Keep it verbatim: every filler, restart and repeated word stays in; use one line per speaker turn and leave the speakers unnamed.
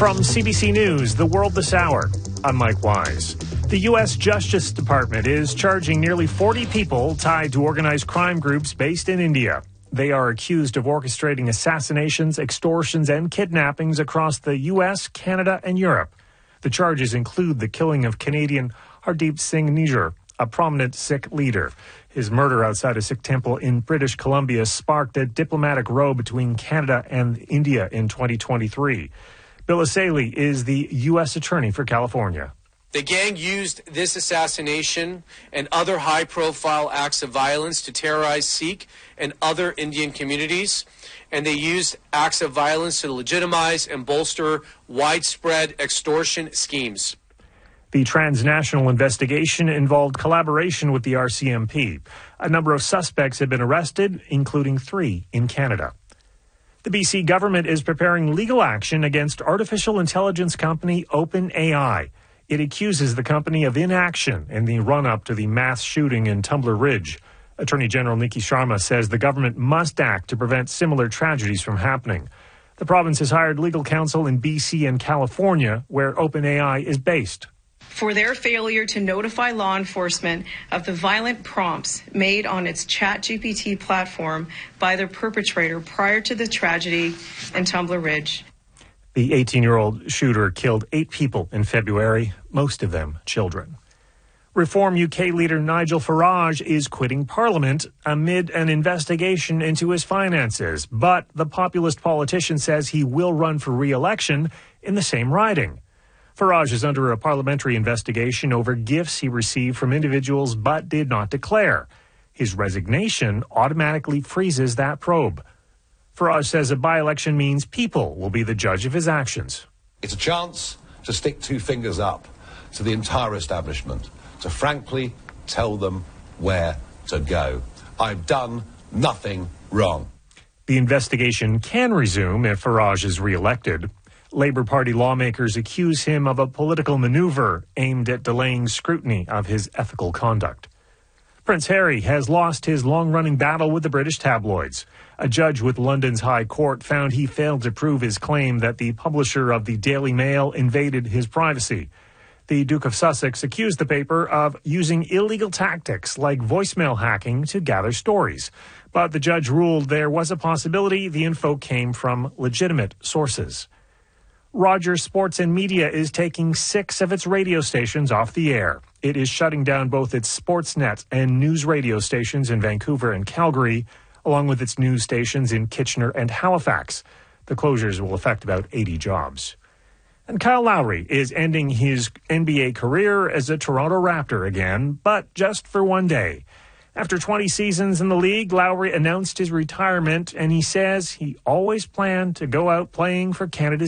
From C B C News, The World This Hour, I'm Mike Wise. The U S Justice Department is charging nearly forty people tied to organized crime groups based in India. They are accused of orchestrating assassinations, extortions, and kidnappings across the U S, Canada, and Europe. The charges include the killing of Canadian Hardeep Singh Nijjar, a prominent Sikh leader. His murder outside a Sikh temple in British Columbia sparked a diplomatic row between Canada and India in twenty twenty-three. Bill Asaly is the U S Attorney for California.
The gang used this assassination and other high-profile acts of violence to terrorize Sikh and other Indian communities, and they used acts of violence to legitimize and bolster widespread extortion schemes.
The transnational investigation involved collaboration with the R C M P. A number of suspects have been arrested, including three in Canada. The B C government is preparing legal action against artificial intelligence company OpenAI. It accuses the company of inaction in the run-up to the mass shooting in Tumbler Ridge. Attorney General Niki Sharma says the government must act to prevent similar tragedies from happening. The province has hired legal counsel in B C and California, where OpenAI is based.
For their failure to notify law enforcement of the violent prompts made on its ChatGPT platform by the perpetrator prior to the tragedy in Tumbler Ridge.
The eighteen-year-old shooter killed eight people in February, most of them children. Reform U K leader Nigel Farage is quitting Parliament amid an investigation into his finances, but the populist politician says he will run for re-election in the same riding. Farage is under a parliamentary investigation over gifts he received from individuals but did not declare. His resignation automatically freezes that probe. Farage says a by-election means people will be the judge of his actions.
It's a chance to stick two fingers up to the entire establishment, to frankly tell them where to go. I've done nothing wrong.
The investigation can resume if Farage is re-elected. Labour Party lawmakers accuse him of a political maneuver aimed at delaying scrutiny of his ethical conduct. Prince Harry has lost his long-running battle with the British tabloids. A judge with London's High Court found he failed to prove his claim that the publisher of the Daily Mail invaded his privacy. The Duke of Sussex accused the paper of using illegal tactics like voicemail hacking to gather stories. But the judge ruled there was a possibility the info came from legitimate sources. Rogers Sports and Media is taking six of its radio stations off the air. It is shutting down both its Sportsnet and news radio stations in Vancouver and Calgary, along with its news stations in Kitchener and Halifax. The closures will affect about eighty jobs. And Kyle Lowry is ending his N B A career as a Toronto Raptor again, but just for one day. After twenty seasons in the league, Lowry announced his retirement, and he says he always planned to go out playing for Canada's